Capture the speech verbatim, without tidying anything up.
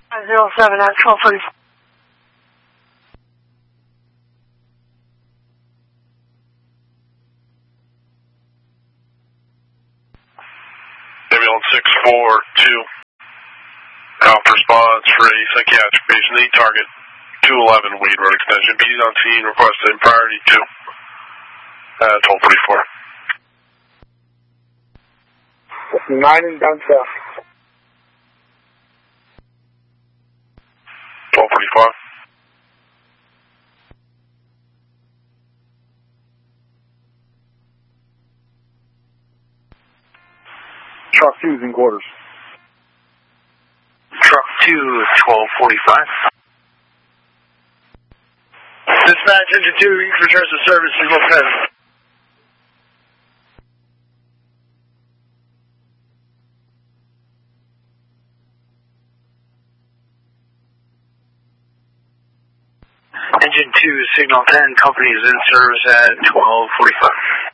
zero seven at twelve forty-four. Ambulance six four two. Alpha response for a psychiatric patient. Lead target two eleven Wade Road extension. P D's on scene requested in priority two. Uh, twelve forty-four. nine and down south. twelve forty-five. Truck two is in quarters. Truck two, twelve forty-five. Dispatch engine two, returns to service, signal ten. Engine two, signal ten, company is in service at twelve forty-five.